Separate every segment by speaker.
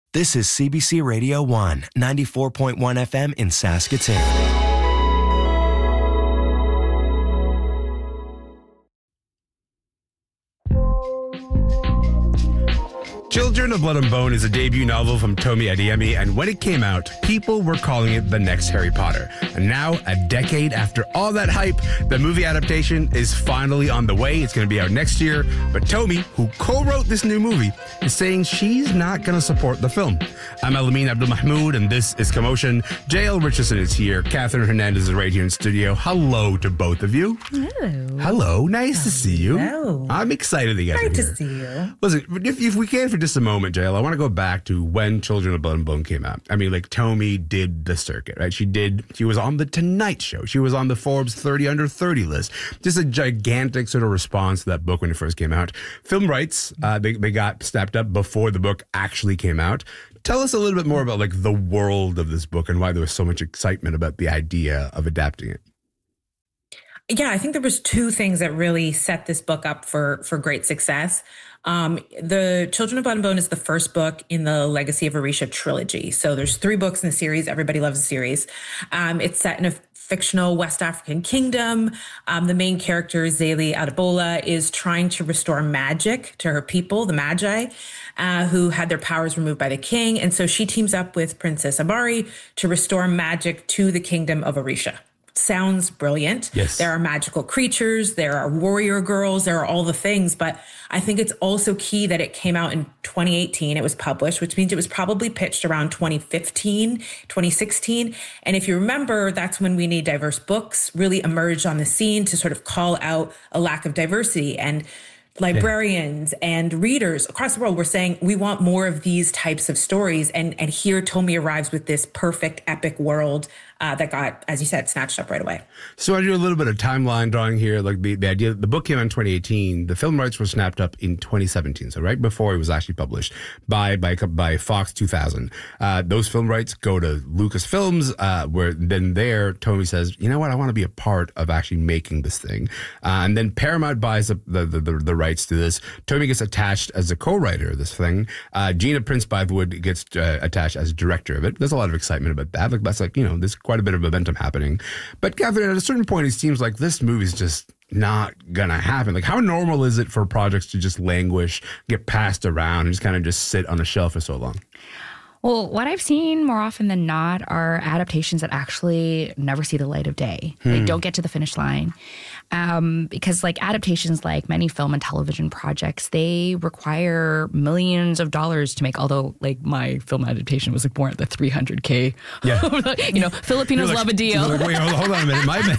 Speaker 1: This is CBC Radio 1, 94.1 FM in Saskatoon.
Speaker 2: Children of Blood and Bone is a debut novel from Tomi Adeyemi, and when it came out, people were calling it the next Harry Potter. And now, a decade after all that hype, the movie adaptation is finally on the way. It's going to be out next year, but Tomi, who co-wrote this new movie, is saying she's not going to support the film. I'm Alameen Abdul-Mahmoud, and this is Commotion. JL Richardson is here. Catherine Hernandez is right here in studio. Hello to both of you.
Speaker 3: Hello.
Speaker 2: Hello. Nice to see you.
Speaker 3: Hello.
Speaker 2: I'm excited that you guys are here.
Speaker 3: Great to see you.
Speaker 2: Listen, if we can for just a moment, JL, I want to go back to when Children of Blood and Bone came out. I mean, like, Tomi did the circuit, right? She was on The Tonight Show. She was on the Forbes 30 Under 30 list. Just a gigantic sort of response to that book when it first came out. Film rights, they got snapped up before the book actually came out. Tell us a little bit more about, like, the world of this book and why there was so much excitement about the idea of adapting it.
Speaker 3: Yeah, I think there was two things that really set this book up for great success. The Children of Blood and Bone is the first book in the Legacy of Orisha trilogy. So there's 3 books in the series. Everybody loves the series. It's set in a fictional West African kingdom. The main character, Zélie Adebola, is trying to restore magic to her people, the Magi, who had their powers removed by the king. And so she teams up with Princess Abari to restore magic to the kingdom of Orisha. Sounds brilliant.
Speaker 2: Yes.
Speaker 3: There are magical creatures, there are warrior girls, there are all the things, but I think it's also key that it came out in 2018. It was published, which means it was probably pitched around 2015, 2016. And if you remember, that's when We Need Diverse Books really emerged on the scene to sort of call out a lack of diversity. And librarians and readers across the world were saying, we want more of these types of stories. And here Tomi arrives with this perfect epic world that got, as you said, snatched up right away. So
Speaker 2: I do a little bit of timeline drawing here. Like the idea, the book came out in 2018. The film rights were snapped up in 2017. So right before it was actually published by Fox 2000. Those film rights go to Lucasfilms, where then there Tomi says, you know what, I want to be a part of actually making this thing. And then Paramount buys the rights to this. Tomi gets attached as a co-writer of this thing. Gina Prince Bythewood gets attached as director of it. There's a lot of excitement about that. Like that's like, you know, there's quite a bit of momentum happening. But Catherine, at a certain point, it seems like this movie's just not gonna happen. Like, how normal is it for projects to just languish, get passed around, and just kind of just sit on a shelf for so long?
Speaker 4: Well, what I've seen more often than not are adaptations that actually never see the light of day. They don't get to the finish line. Because like adaptations, like many film and television projects, they require millions of dollars to make. Although like my film adaptation was like more at the $300K. Yeah. You know, Filipinos love a deal.
Speaker 2: Like, wait, hold on a minute. My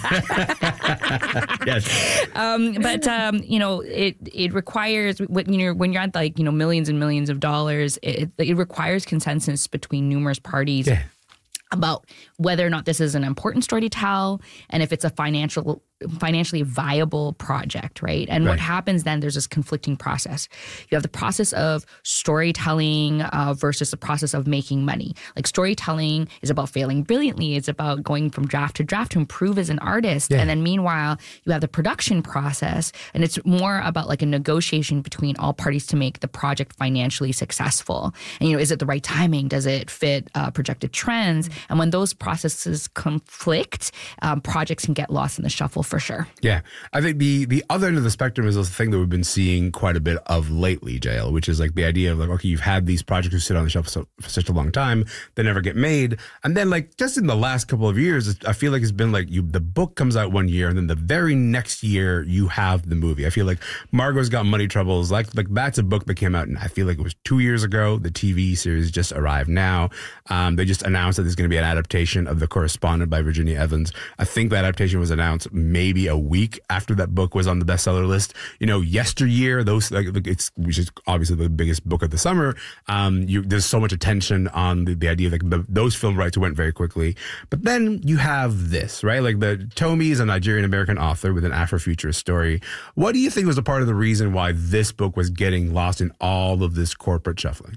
Speaker 2: bad. Yes.
Speaker 4: But you know, it requires when you're at like, you know, millions and millions of dollars, it requires consensus between numerous parties. Yeah. About whether or not this is an important story to tell and if it's a financially viable project, right? And what happens then, there's this conflicting process. You have the process of storytelling versus the process of making money. Like storytelling is about failing brilliantly. It's about going from draft to draft to improve as an artist. Yeah. And then meanwhile, you have the production process, and it's more about like a negotiation between all parties to make the project financially successful. And, you know, is it the right timing? Does it fit projected trends? And when those processes conflict, projects can get lost in the shuffle for sure.
Speaker 2: Yeah. I think the other end of the spectrum is the thing that we've been seeing quite a bit of lately, JL, which is like the idea of like, okay, you've had these projects who sit on the shelf for such a long time, they never get made. And then like just in the last couple of years, I feel like it's been like the book comes out one year and then the very next year you have the movie. I feel like Margot's Got Money Troubles, like that's a book that came out and I feel like it was 2 years ago. The TV series just arrived now. They just announced that there's going to be an adaptation of The Correspondent by Virginia Evans. I think the adaptation was announced maybe a week after that book was on the bestseller list. You know, Yesteryear, which is obviously the biggest book of the summer. There's so much attention on the idea that those film rights went very quickly. But then you have this, right? Like Tomi is a Nigerian American author with an Afrofuturist story. What do you think was a part of the reason why this book was getting lost in all of this corporate shuffling?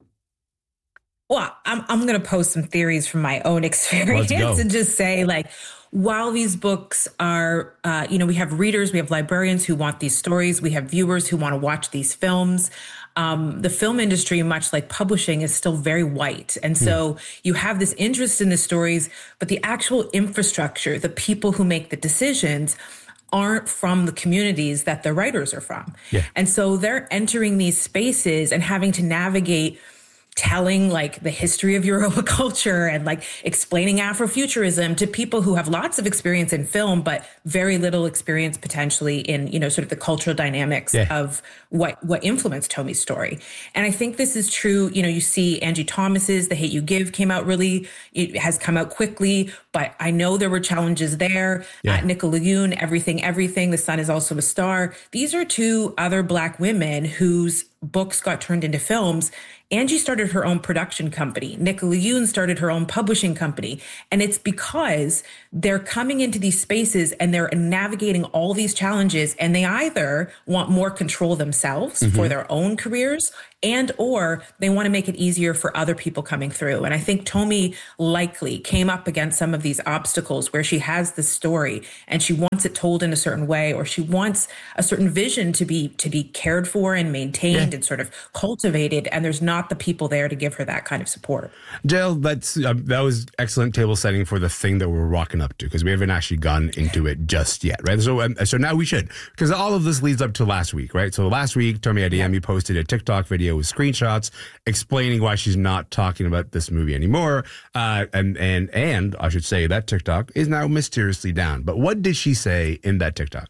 Speaker 3: Well, I'm going to post some theories from my own experience and just say, like, while these books are, we have readers, we have librarians who want these stories, we have viewers who want to watch these films. the film industry, much like publishing, is still very white. And so you have this interest in the stories, but the actual infrastructure, the people who make the decisions, aren't from the communities that the writers are from.
Speaker 2: Yeah.
Speaker 3: And so they're entering these spaces and having to navigate telling like the history of Yoruba culture and like explaining Afrofuturism to people who have lots of experience in film, but very little experience potentially in, you know, sort of the cultural dynamics of what influenced Tomi's story. And I think this is true. You know, you see Angie Thomas's The Hate U Give came out it has come out quickly, but I know there were challenges there. Nickelodeon, Everything, The Sun Is Also a Star. These are two other Black women whose books got turned into films. Angie started her own production company. Nickelodeon started her own publishing company. And it's because they're coming into these spaces and they're navigating all these challenges, and they either want more control themselves for their own careers, and or they want to make it easier for other people coming through. And I think Tomi likely came up against some of these obstacles where she has this story and she wants it told in a certain way, or she wants a certain vision to be cared for and maintained and sort of cultivated. And there's not the people there to give her that kind of support.
Speaker 2: Jael, that was excellent table setting for the thing that we're rocking up to, because we haven't actually gone into it just yet, right? So now we should, because all of this leads up to last week, right? So last week, Tomi Adeyemi posted a TikTok video with screenshots explaining why she's not talking about this movie anymore. And I should say that TikTok is now mysteriously down. But what did she say in that TikTok?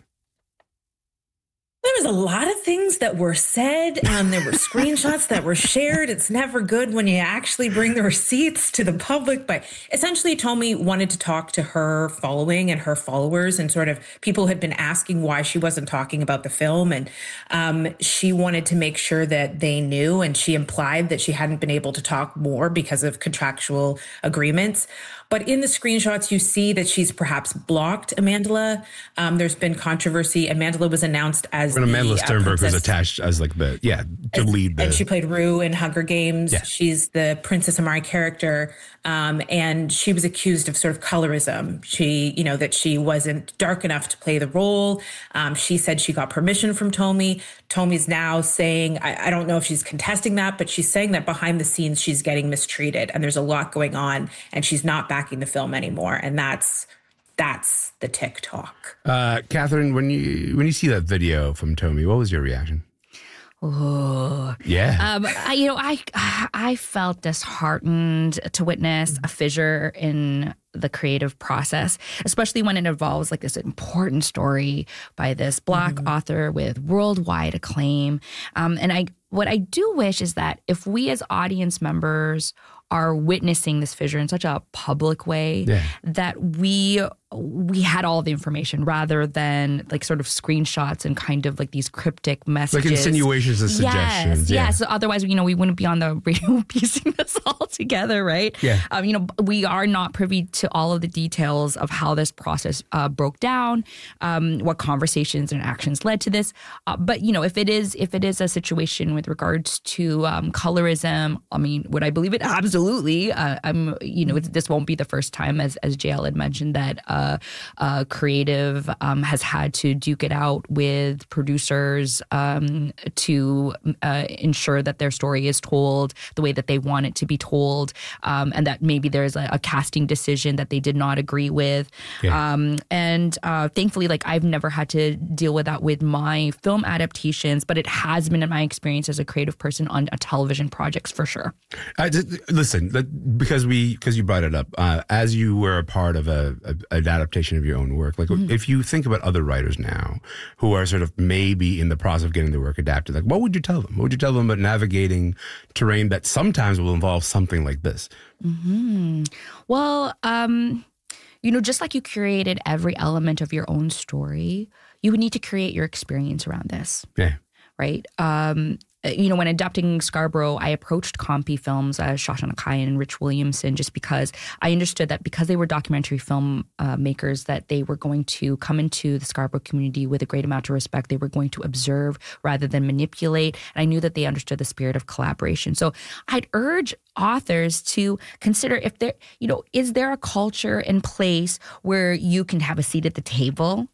Speaker 3: There was a lot of things that were said. There were screenshots that were shared. It's never good when you actually bring the receipts to the public. But essentially, Tomi wanted to talk to her following and her followers, and sort of people had been asking why she wasn't talking about the film. And she wanted to make sure that they knew. And she implied that she hadn't been able to talk more because of contractual agreements. But in the screenshots, you see that she's perhaps blocked Amandla. There's been controversy. Amandla was announced as
Speaker 2: Amandla Sternberg was attached as like to lead the...
Speaker 3: And she played Rue in Hunger Games. Yeah. She's the Princess Amari character. And she was accused of sort of colorism. That she wasn't dark enough to play the role. She said she got permission from Tomi. Tomi's now saying, I don't know if she's contesting that, but she's saying that behind the scenes, she's getting mistreated and there's a lot going on and she's not backing the film anymore. And that's the TikTok.
Speaker 2: Catherine, when you see that video from Tomi, what was your reaction?
Speaker 4: Oh,
Speaker 2: yeah.
Speaker 4: I felt disheartened to witness a fissure in the creative process, especially when it involves like this important story by this Black author with worldwide acclaim. What I do wish is that if we as audience members are witnessing this fissure in such a public way, that we had all the information rather than like sort of screenshots and kind of like these cryptic messages.
Speaker 2: Like insinuations and suggestions.
Speaker 4: Yes. So otherwise, we wouldn't be on the radio piecing this all together, right?
Speaker 2: Yeah.
Speaker 4: We are not privy to all of the details of how this process broke down, what conversations and actions led to this. But if it is a situation with regards to colorism, would I believe it? Absolutely. This won't be the first time, as Jael had mentioned, that creative has had to duke it out with producers to ensure that their story is told the way that they want it to be told, and that maybe there's a casting decision that they did not agree with. Yeah. Thankfully, I've never had to deal with that with my film adaptations, but it has been in my experience as a creative person on television projects for sure.
Speaker 2: Listen, because you brought it up, as you were a part of an adaptation of your own work, if you think about other writers now who are sort of maybe in the process of getting their work adapted, what would you tell them? What would you tell them about navigating terrain that sometimes will involve something like this?
Speaker 4: Well, just like you curated every element of your own story, you would need to create your experience around this.
Speaker 2: Yeah.
Speaker 4: Right? When adapting Scarborough, I approached Compy Films, Shoshana Kai and Rich Williamson, just because I understood that because they were documentary film makers, that they were going to come into the Scarborough community with a great amount of respect. They were going to observe rather than manipulate. And I knew that they understood the spirit of collaboration. So I'd urge authors to consider if there, is there a culture in place where you can have a seat at the table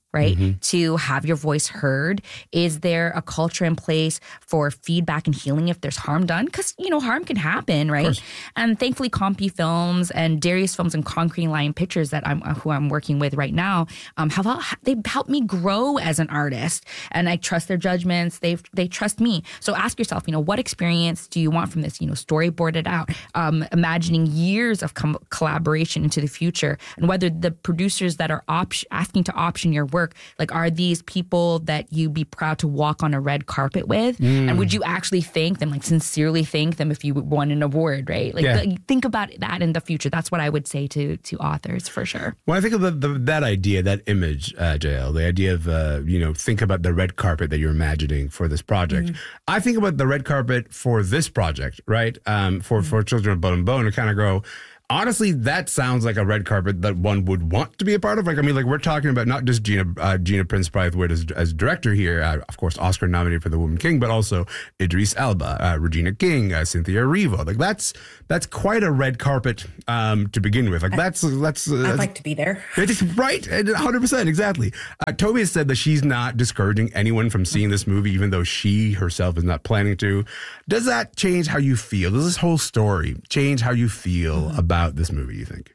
Speaker 4: right? To have your voice heard? Is there a culture in place for feedback and healing if there's harm done? Because, harm can happen, right? And thankfully, Compy Films and Darius Films and Concrete Lion Pictures who I'm working with right now, they've helped me grow as an artist, and I trust their judgments. They trust me. So ask yourself, what experience do you want from this? Storyboard it out, imagining years of collaboration into the future, and whether the producers that are asking to option your work, like, are these people that you'd be proud to walk on a red carpet with? And would you actually thank them, like sincerely thank them if you won an award, right? Like, think about that in the future. That's what I would say to authors for sure.
Speaker 2: When I think of that idea, that image, JL, the idea of, think about the red carpet that you're imagining for this project. I think about the red carpet for this project, right? For Children of Blood and Bone, to kind of go, honestly, that sounds like a red carpet that one would want to be a part of. Like, we're talking about not just Gina Prince Bythewood as director here, of course, Oscar nominated for The Woman King, but also Idris Elba, Regina King, Cynthia Erivo. Like, that's quite a red carpet to begin with. Like, that's
Speaker 3: I'd like to be there.
Speaker 2: Right, 100%, exactly. Toby has said that she's not discouraging anyone from seeing this movie, even though she herself is not planning to. Does that change how you feel? Does this whole story change how you feel about this movie, you think?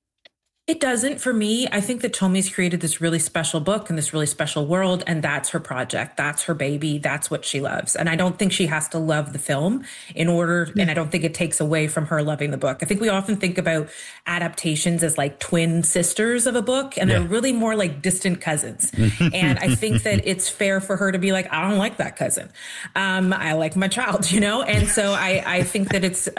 Speaker 3: It doesn't for me. I think that Tomi's created this really special book and this really special world, and that's her project. That's her baby. That's what she loves. And I don't think she has to love the film in order, and I don't think it takes away from her loving the book. I think we often think about adaptations as like twin sisters of a book, and they're really more like distant cousins. And I think that it's fair for her to be like, I don't like that cousin. I like my child, And so I think that it's,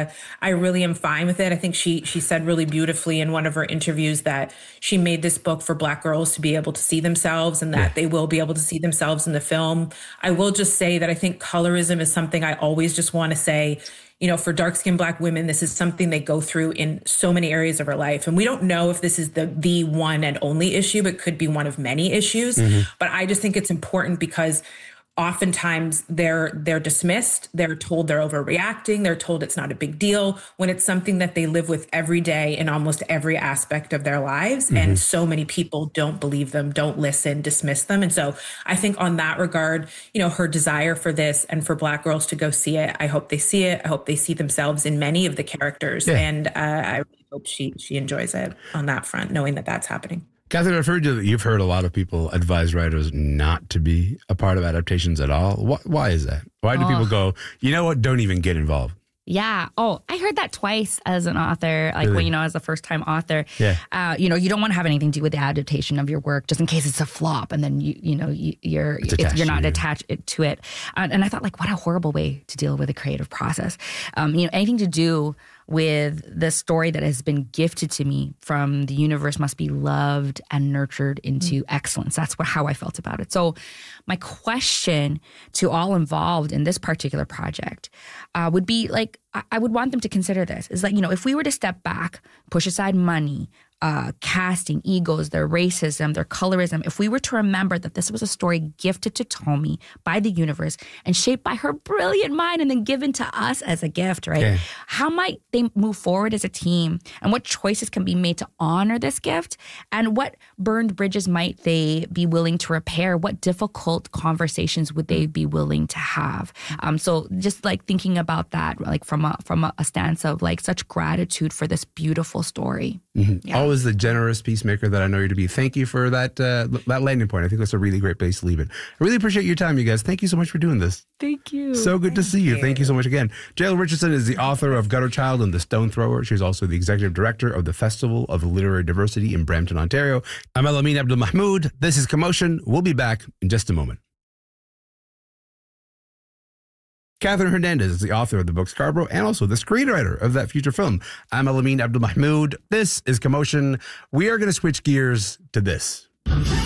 Speaker 3: I really am fine with it. I think she said really beautifully in one of her interviews that she made this book for Black girls to be able to see themselves, and that they will be able to see themselves in the film. I will just say that I think colorism is something I always just want to say, for dark-skinned Black women, this is something they go through in so many areas of our life. And we don't know if this is the one and only issue, but could be one of many issues. But I just think it's important because oftentimes they're dismissed. They're told they're overreacting. They're told it's not a big deal when it's something that they live with every day in almost every aspect of their lives. And so many people don't believe them, don't listen, dismiss them. And so I think on that regard, her desire for this and for Black girls to go see it, I hope they see it. I hope they see themselves in many of the characters. And I really hope she enjoys it on that front, knowing that that's happening.
Speaker 2: Catherine, I've heard you've heard a lot of people advise writers not to be a part of adaptations at all. Why is that? Why do people go, you know what, don't even get involved?
Speaker 4: Yeah. Oh, I heard that twice as an author, like
Speaker 2: Really?
Speaker 4: when, as a first time author.
Speaker 2: Yeah.
Speaker 4: You don't want to have anything to do with the adaptation of your work just in case it's a flop and then you're not attached to it. And I thought, like, what a horrible way to deal with a creative process. Anything to do with the story that has been gifted to me from the universe must be loved and nurtured into excellence. That's how I felt about it. So my question to all involved in this particular project would be, like, I would want them to consider this. Is like, if we were to step back, push aside money, casting, egos, their racism, their colorism, if we were to remember that this was a story gifted to Tomi by the universe and shaped by her brilliant mind and then given to us as a gift, right? Okay. How might they move forward as a team? And what choices can be made to honor this gift? And what burned bridges might they be willing to repair? What difficult conversations would they be willing to have? So just like thinking about that, like from a stance of like such gratitude for this beautiful story.
Speaker 2: Mm-hmm. Yeah. Always the generous peacemaker that I know you to be. Thank you for that landing point. I think that's a really great place to leave it. I really appreciate your time, you guys. Thank you so much for doing this.
Speaker 4: Thank you.
Speaker 2: So good to see you. Thank you so much again. JL Richardson is the author of Gutter Child and The Stone Thrower. She's also the executive director of the Festival of Literary Diversity in Brampton, Ontario. I'm Elamin Abdelmahmoud. This is Commotion. We'll be back in just a moment. Catherine Hernandez is the author of the book Scarborough and also the screenwriter of that future film. I'm Elamin Abdelmahmoud. This is Commotion. We are going to switch gears to this.